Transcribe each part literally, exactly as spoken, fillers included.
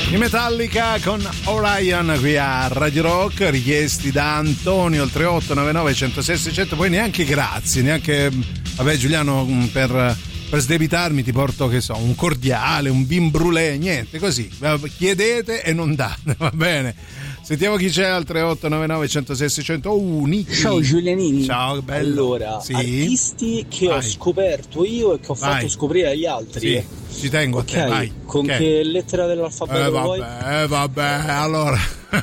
I Metallica con Orion qui a Radio Rock, richiesti da Antonio al tre otto nove nove uno zero sei sei zero zero. Poi neanche grazie, neanche vabbè Giuliano, per, per sdebitarmi ti porto, che so, un cordiale, un vin brûlé, niente, così chiedete e non date, va bene. Sentiamo chi c'è al tre otto nove nove uno zero sei sei zero zero. Oh, Nicky. Ciao Giulianini. Ciao, bello. Allora, sì? artisti che vai. Ho scoperto io e che ho vai. Fatto scoprire agli altri. Sì, ci tengo a okay. te, vai. Con okay. Che lettera dell'alfabeto eh, vabbè, vuoi? Eh, vabbè, allora,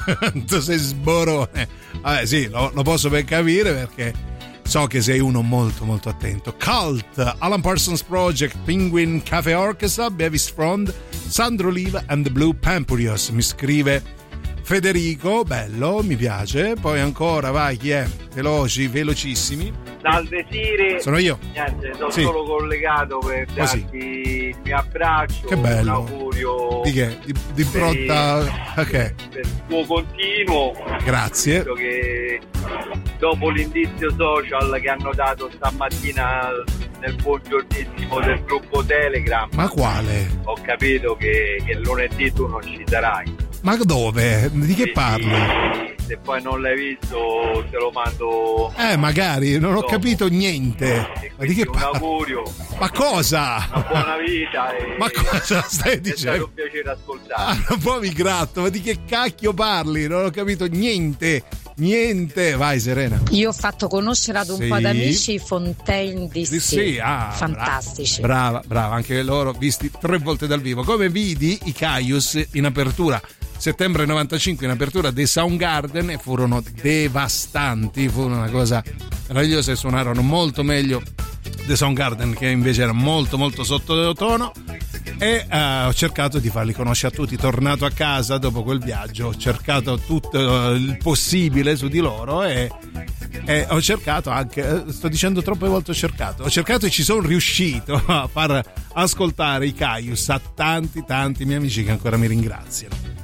tu sei sborone. Vabbè, sì, lo, lo posso ben capire perché so che sei uno molto molto attento. Cult, Alan Parsons Project, Penguin Cafe Orchestra, Bevis Frond, Sandro Oliva and the Blue Pampurios. Mi scrive Federico, bello, mi piace. Poi ancora, vai, chi è? Veloci, velocissimi. Salve Siri. Sono io. Niente, sono sì. solo collegato per Così. darti il mio abbraccio. Che bello. Un augurio. Di che? Di, di brotta. Ok. Per il tuo continuo. Grazie. Che dopo l'indizio social che hanno dato stamattina nel buongiornissimo del gruppo Telegram. Ma quale? Ho capito che, che lunedì tu non ci sarai. Ma dove? Di che parli? Se poi non l'hai visto te lo mando. Eh, magari, non ho dopo. Capito niente. Ma di che un parli? augurio. Ma cosa? Una buona vita. E ma cosa stai dicendo? È stato un piacere ascoltare. Ah, un po' mi gratto, ma di che cacchio parli? Non ho capito niente. Niente, vai Serena. Io ho fatto conoscere ad un sì. po' d'amici i Fontaine D C. Sì, ah, fantastici. Brava, brava, anche loro visti tre volte dal vivo. Come vidi i Caius in apertura settembre novantacinque, in apertura dei Soundgarden, e furono devastanti, fu una cosa meravigliosa e suonarono molto meglio dei Soundgarden, che invece era molto molto sottotono. E uh, ho cercato di farli conoscere a tutti. Tornato a casa dopo quel viaggio, ho cercato tutto uh, il possibile su di loro e, e ho cercato anche, sto dicendo troppe volte ho cercato ho cercato e ci sono riuscito a far ascoltare i Caius a tanti tanti miei amici che ancora mi ringraziano.